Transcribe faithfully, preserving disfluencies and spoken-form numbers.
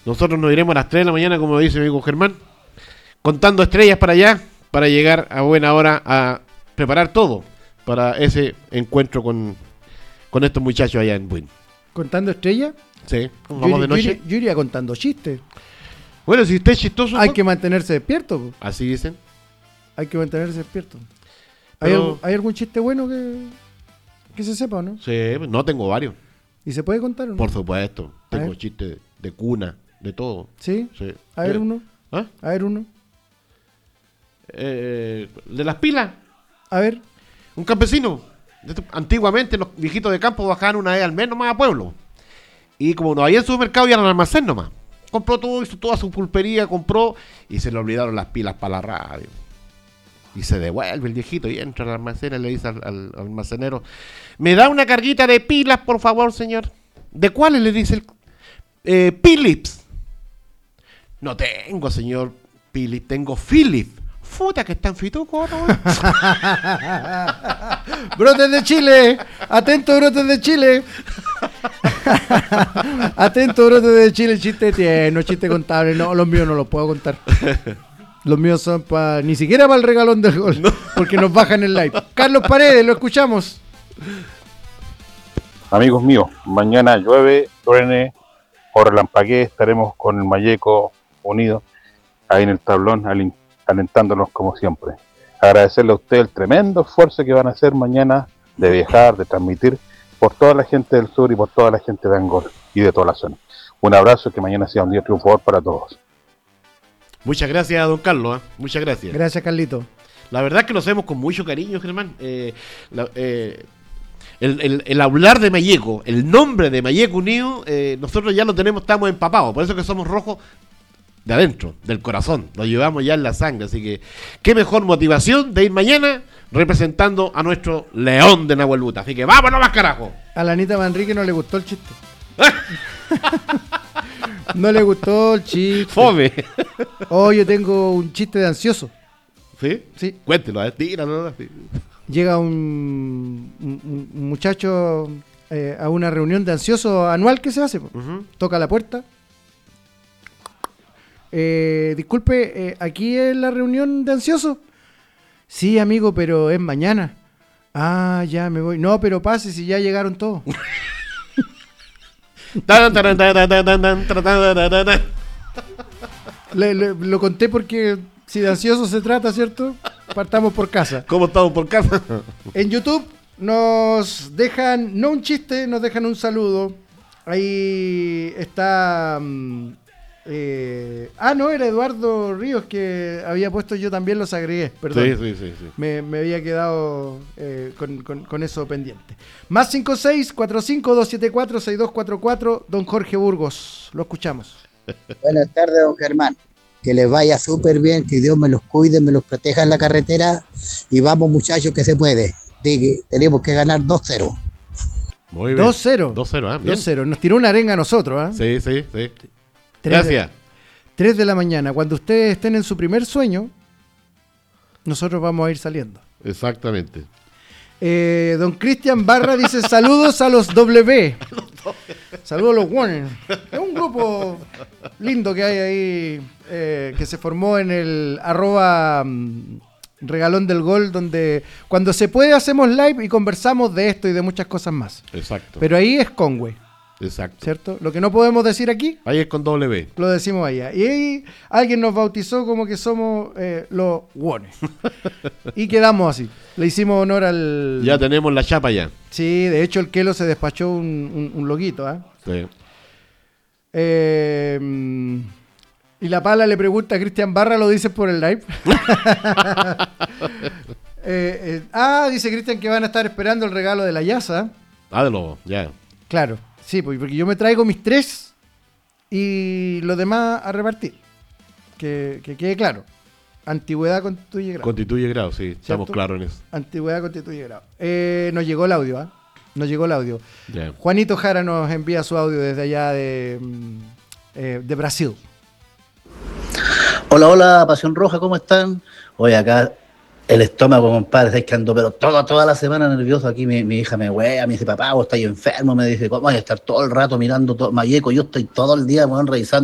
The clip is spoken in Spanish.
Nosotros nos iremos a las tres de la mañana, como dice mi amigo Germán, contando estrellas para allá, para llegar a buena hora a preparar todo para ese encuentro con, con estos muchachos allá en Buin. ¿Contando estrellas? Sí, Yo, vamos de yo noche. iría- yo iría contando chistes. Bueno, si usted es chistoso, Hay ¿no? que mantenerse despierto. po. Así dicen. Hay que mantenerse despierto. ¿Hay, Pero- algún, hay algún chiste bueno que, que se sepa o no? Sí, no tengo varios. ¿Y se puede contar o no? Por supuesto. A Tengo ver. chistes de, de cuna, de todo. ¿Sí? Sí. A ver Eh, uno. ¿Ah? A ver uno. Eh, de las pilas. A ver. Un campesino. Antiguamente los viejitos de campo bajaban una vez al mes nomás a pueblo. Y como no había en supermercado, iban al almacén nomás. Compró todo, hizo toda su pulpería, compró y se le olvidaron las pilas para la radio. Y se devuelve el viejito y entra al almacén y le dice al, al- al almacenero: ¿me da una carguita de pilas, por favor, señor? ¿De cuáles? Le dice el... Eh, Philips. No tengo, señor Philips, tengo Philips. Futa que está en Fituco, ¿no? ¡Brotes de Chile! ¡Atento, brotes de Chile! ¡Atento, brotes de Chile! Chiste tierno, chiste contable. No, los míos no los puedo contar. Los míos son para... Ni siquiera para el regalón del gol. Porque nos bajan el live. Carlos Paredes, lo escuchamos. Amigos míos, mañana llueve, truene o relampaguee, estaremos con el Mayeco unido ahí en el tablón, alin- alentándonos como siempre. Agradecerle a usted el tremendo esfuerzo que van a hacer mañana de viajar, de transmitir por toda la gente del sur y por toda la gente de Angol y de toda la zona. Un abrazo, que mañana sea un día triunfador para todos. Muchas gracias, don Carlos. ¿eh? Muchas gracias. Gracias, Carlito. La verdad es que lo hacemos con mucho cariño, Germán. Eh, la- eh, el, el- el hablar de Mayeco, el nombre de Mayeco Unido, eh, nosotros ya lo tenemos, estamos empapados. Por eso que somos rojos de adentro, del corazón. Lo llevamos ya en la sangre. Así que, qué mejor motivación de ir mañana representando a nuestro león de Nahuelbuta. Así que, vámonos más, carajo. A la Anita Manrique no le gustó el chiste. No le gustó el chiste. Fome. Oh, yo tengo un chiste de ansioso. ¿Sí? Sí. Cuéntelo, eh, tíralo. Sí. Llega un, un- un muchacho eh, a una reunión de ansioso anual que se hace. po. Ujú. Toca la puerta. Eh, disculpe, eh, ¿aquí es la reunión de ansioso? Sí, amigo, pero es mañana. Ah, ya me voy. No, pero pase si ya llegaron todos. Taran, taran, taran, taran, taran, taran, taran, taran. Le- le- lo conté porque si de ansioso se trata, ¿cierto? Partamos por casa. ¿Cómo estamos por casa? En YouTube nos dejan, no un chiste, nos dejan un saludo. Ahí está... mm, eh, ah, no, era Eduardo Ríos que había puesto, yo también los agregué, perdón. Sí, sí, sí, sí. Me, me había quedado eh, con, con- con eso pendiente. Más cinco seis cuatro cinco dos siete cuatro seis dos cuatro cuatro, don Jorge Burgos. Lo escuchamos. Buenas tardes, don Germán. Que les vaya súper bien, que Dios me los cuide, me los proteja en la carretera. Y vamos, muchachos, que se puede. Digue, tenemos que ganar dos cero. Muy bien. dos cero. dos cero, ah, bien. dos cero. Nos tiró una arenga a nosotros. ¿ah? Sí, sí, sí. Tres de- Gracias. tres de la mañana. Cuando ustedes estén en su primer sueño, nosotros vamos a ir saliendo. Exactamente. Eh, don Cristian Barra dice saludos a los W. Saludos a los Warner. Es un grupo lindo que hay ahí, eh, que se formó en el arroba mm, regalón del gol, donde cuando se puede hacemos live y conversamos de esto y de muchas cosas más. Exacto. Pero ahí es Conway, Exacto. ¿cierto? Lo que no podemos decir aquí, Ahí es con W. lo decimos allá. Y ahí alguien nos bautizó como que somos eh, los Warner. Y quedamos así. Le hicimos honor al... Ya tenemos la chapa ya. Sí, de hecho el Kelo se despachó un, un, un loguito, ¿ah? Sí. Eh, mm, y la pala le pregunta a Cristian Barra, ¿lo dices por el live? Eh, eh, ah, dice Cristian que van a estar esperando el regalo de la Yasa. Ah, de lobo, ya. Claro, sí, pues, porque yo me traigo mis tres y los demás a repartir. Que, que quede claro. Antigüedad constituye grado. Constituye grado, sí. Estamos ¿Cierto? claros en eso. Antigüedad constituye grado. Eh, nos llegó el audio, ¿ah? Nos llegó el audio. Ya. Juanito Jara nos envía su audio desde allá de, mm, eh, de Brasil. Hola, hola, Pasión Roja, ¿cómo están? Hoy acá el estómago, compadre, estáis quedando, pero toda, toda la semana nervioso. Aquí mi, mi hija me wea, me dice, papá, vos estáis enfermo, me dice, ¿cómo vas a estar todo el rato mirando todo, Mayeco? Yo estoy todo el día, weón, revisando